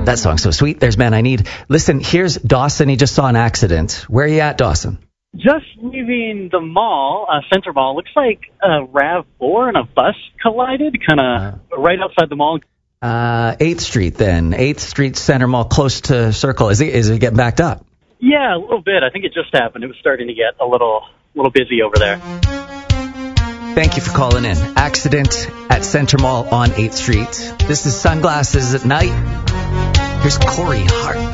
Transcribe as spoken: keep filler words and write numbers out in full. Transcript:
That song's so sweet. There's Man I Need. Listen, here's Dawson. He just saw an accident. Where are you at, Dawson? Just leaving the mall, uh, Center Mall. Looks like a RAV four and a bus collided, kind of uh, right outside the mall. Uh, eighth Street, then. eighth Street Center Mall, close to Circle. Is it, is it getting backed up? Yeah, a little bit. I think it just happened. It was starting to get a little, little busy over there. Thank you for calling in. Accident at Center Mall on eighth Street. This is Sunglasses at Night. Here's Corey Hart.